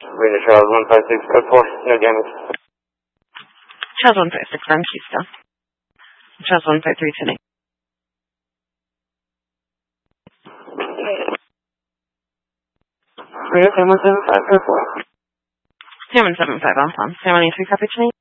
Rita Charles 156, code 4, no damage. Charles 156, Manchester. Charles 153 today. Rita 775, code 4. 775 Alpha. 713 copy today.